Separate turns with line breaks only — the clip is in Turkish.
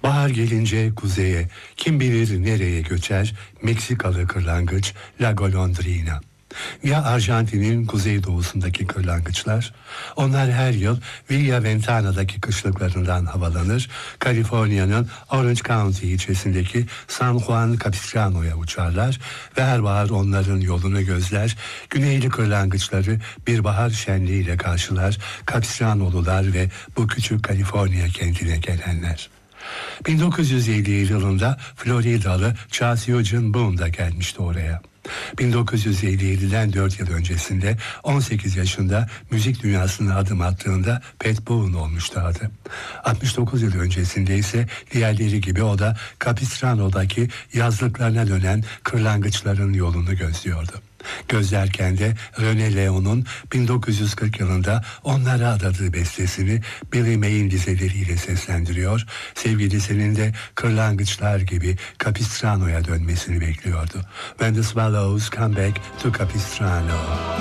Bahar gelince kuzeye, kim bilir nereye göçer Meksikalı kırlangıç La Golondrina. Ya Arjantin'in kuzeydoğusundaki kırlangıçlar, onlar her yıl Villa Ventana'daki kışlıklarından havalanır, Kaliforniya'nın Orange County ilçesindeki San Juan Capistrano'ya uçarlar ve her bahar onların yolunu gözler, güneyli kırlangıçları bir bahar şenliğiyle karşılar Capistranolular ve bu küçük Kaliforniya kentine gelenler. 1950 yılında Floridalı Charles Eugene Boone da gelmişti oraya. 1957'den 4 yıl öncesinde 18 yaşında müzik dünyasına adım attığında Pat Boone olmuştu adı. 69 yıl öncesinde ise diğerleri gibi o da Capistrano'daki yazlıklarına dönen kırlangıçların yolunu gözlüyordu. Gözlerken de René Léon'un 1940 yılında onlara adadığı bestesini Billy May'in dizeleriyle seslendiriyor, sevgilisinin de kırlangıçlar gibi Capistrano'ya dönmesini bekliyordu. When the swallows come back to Capistrano.